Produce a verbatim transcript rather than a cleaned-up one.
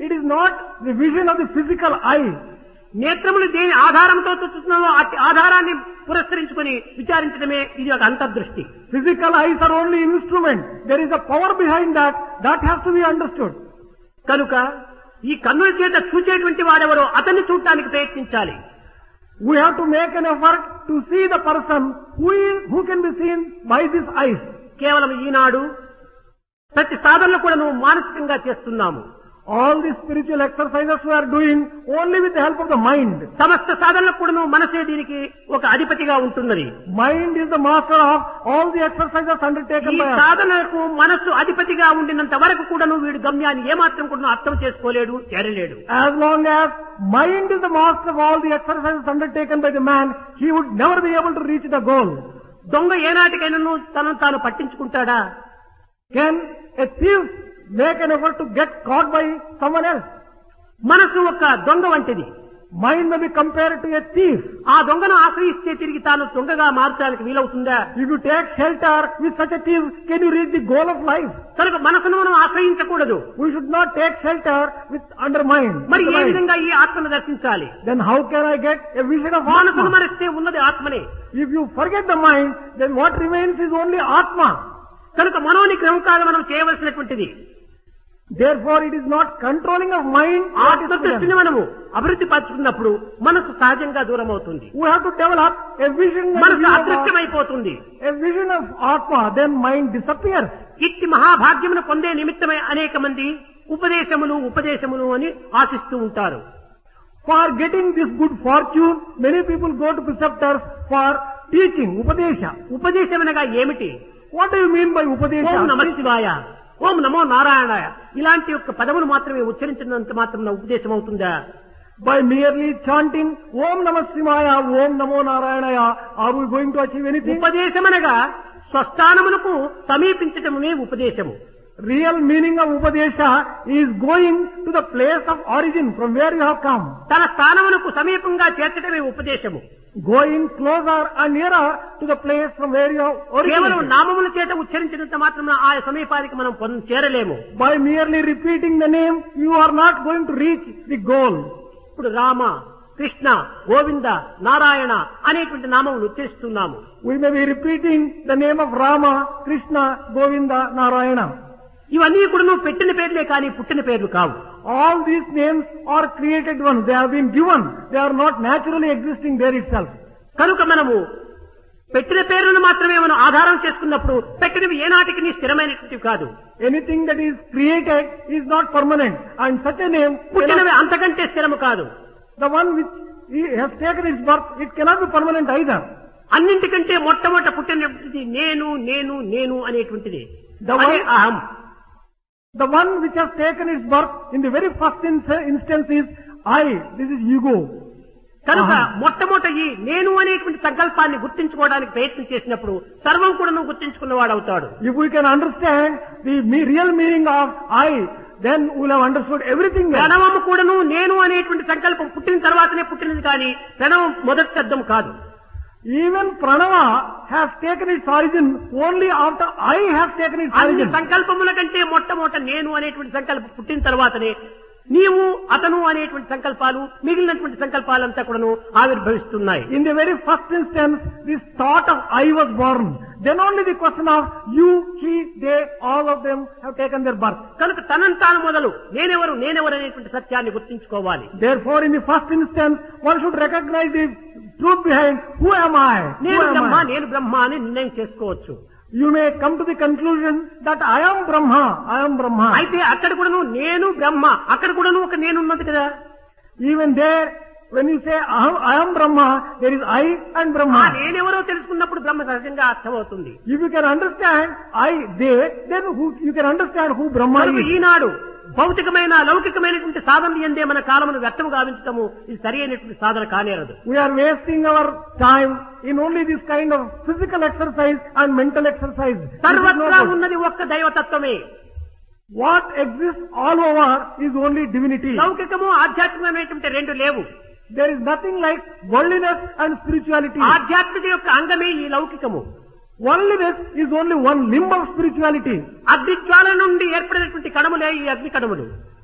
it is not the vision of the physical eye. నేత్రములు దేని ఆధారంతో చూస్తున్నామో ఆ ఆధారాన్ని పురస్కరించుకొని విచారించడమే ఇది ఒక అంతర్దృష్టి. Physical eyes are only instrument. There is a power behind that. That has to be understood. కనుక ఈ కన్నుల చేత చూచేటువంటి వాడెవరో అతన్ని చూడటానికి ప్రయత్నించాలి. We have to make an effort to see the person who is, who can be seen by these eyes. కేవలం ఈనాడు ప్రతి సాధనలు కూడా నువ్వు మానసికంగా చేస్తున్నాము. All the spiritual exercises we are doing only with the help of the mind. సమస్త సాధనలకు కూడా నువ్వు మనసే దీనికి ఒక అధిపతిగా ఉంటున్నది. Mind is the master of all the exercises undertaken ఈ by us. సాధనకు మనస్సు అధిపతిగా ఉండినంత వరకు కూడా నువ్వు వీడి గమ్యాన్ని ఏమాత్రం కూడా అర్థం చేసుకోలేడు, చేరలేడు. As long as mind is the master of all the exercises undertaken by the man, he would never be able to reach the goal. దొంగ ఏనాటికైనా తనను తాను పట్టించుకుంటాడా? Can a thief make an effort to get caught by someone else? మనసు ఒక దొంగ వంటిది. Mind may be compared to a thief. ఆ దొంగను ఆశ్రయిస్తే తిరిగి తాను దొంగగా మార్చడానికి వీలవుతుందా? If you take shelter with such a thief, can you reach the goal of life? కనుక మనసును మనం ఆశ్రయించకూడదు. We should not take shelter with under mind. మరి with ఏ the mind. విధంగా ఈ ఆత్మను దర్శించాలి? Then how can I get a vision of మనసును Atma? మరిస్తే ఉన్నది ఆత్మనే. If you forget the mind, then what remains is only Atma. కనుక మనోనిగ్రహం కాదు మనం చేయవలసినటువంటిది. Therefore, it is not controlling of mind. what is to be ఆత్మదృష్టిని done. మనము అభివృద్ధి పరుచుకున్నప్పుడు మనసు సహజంగా దూరం అవుతుంది. We have to develop a vision, and మనసు view of అదృశ్యమైపోతుంది. a vision of Atma. Then mind disappears. ఇట్టి మహాభాగ్యమును పొందే నిమిత్తమై అనేక మంది ఉపదేశములు ఉపదేశములు అని ఆశిస్తూ ఉంటారు. For getting this good fortune, many people go to preceptors for teaching, Upadesha. ఉపదేశమనగా ఏమిటి? What do you mean by Upadesha? ఓం నమ శివాయ, ఓం నమో నారాయణాయ ఇలాంటి యొక్క పదములు మాత్రమే ఉచ్చరించినంత మాత్రం ఉపదేశం అవుతుందా? By merely chanting Om Namah Shivaya, Om Namo Narayanaya, are we going to achieve anything? ఉపదేశమనగా స్వస్థానములకు సమీపించటమే ఉపదేశము. Real meaning of Upadesha is going to the place of origin from where you have come. తన స్థానమునకు సమీపంగా చేర్చటమే ఉపదేశము. Going closer and nearer to the place from where you have కేవలం originated. నామముల చేత ఉచ్చరించినంత మాత్రం ఆ సమీపానికి మనం పొంద చేరలేము. By merely repeating the name, you are not going to reach the goal. ఇప్పుడు రామ, కృష్ణ, గోవింద, నారాయణ అనేటువంటి నామములు ఉచ్చరిస్తున్నాము. We may be repeating the name of Rama, Krishna, Govinda, Narayana. ఇవన్నీ కూడా నువ్వు పెట్టిన పేర్లే కానీ పుట్టిన పేర్లు కావు. All these names are created ones. They have been given. They are not naturally existing there itself. కనుక మనము పెట్టిన పేర్లను మాత్రమే మనం ఆధారం చేసుకున్నప్పుడు పెట్టినవి ఏనాటికి నీ స్థిరమైనటువంటివి కాదు. Anything that is created is not permanent. And such a name, పుట్టినవి cannot, అంతకంటే స్థిరము కాదు. the one which he has taken its birth, it cannot be permanent either. అన్నింటికంటే మొట్టమొదట పుట్టినటువంటిది నేను నేను నేను అనేటువంటిది. The అదే one- అహం. The one which has taken its birth in the very first in- instance is I. This is ego. కనుక అహం. మొట్టమొదట ఈ నేను అనేటువంటి సంకల్పాన్ని గుర్తించుకోవడానికి ప్రయత్నం చేసినప్పుడు సర్వం కూడా నువ్వు గుర్తించుకున్నవాడు అవుతాడు. If we can understand the me- real meaning of I, then we will have understood everything else. ప్రణవము కూడాను నేను అనేటువంటి సంకల్పం పుట్టిన తర్వాతనే పుట్టినది కానీ ప్రణవం మొదటి శబ్దం కాదు. Even Pranava has taken its origin only after I has taken its అన్ని origin. సంకల్పముల కంటే మొట్టమొదట నేను అనేటువంటి సంకల్పం పుట్టిన తర్వాతనే నీవు అతను అనేటువంటి సంకల్పాలు మిగిలినటువంటి సంకల్పాలంతా కూడాను ఆవిర్భవిస్తున్నాయి. In the very first instance, this thought of I was born. Then only the question of you, he, they, all of them have taken their birth. కనుక తనను తాను మొదలు నేనెవరు నేనెవరు అనేటువంటి సత్యాన్ని గుర్తించుకోవాలి. Therefore, in the first instance, one should recognize the truth behind who am I? Who నేను am Brahma I? నేను బ్రహ్మ అని నిర్ణయం చేసుకోవచ్చు. You may come to the conclusion that I am Brahma, I am Brahma. అయితే అక్కడ కూడాను నేను బ్రహ్మ అక్కడ కూడాను ఒక నేను ఉన్నది కదా. Even there, when you say I am, I am Brahma, there is I and ఆ Brahma. నేనెవరో తెలుసుకున్నప్పుడు బ్రహ్మ సహజంగా అర్థమవుతుంది. If you can understand I, they, then who, you can understand who Brahma కనుక is. ఈనాడు భౌతికమైన లౌకికమైనటువంటి సాధనలు ఎందే మన కాలమును వ్యర్థము గావించటము ఇది సరి అయినటువంటి సాధన కానేరదు. We are wasting our time in only this kind of physical exercise and mental exercise. This is సర్వత్రా not good. ఉన్నది ఒక్క దైవతత్వమే. What exists all over is only divinity. లౌకికము ఆధ్యాత్మికమైనటువంటి రెండు లేవు. There is nothing like worldliness and spirituality. ఆధ్యాత్మిక యొక్క అంగమే ఈ లౌకికము. Worldliness is only one limb of spirituality. అగ్నిజ్వాల నుండి ఏర్పడినటువంటి కణములే ఈ అగ్ని కణములు.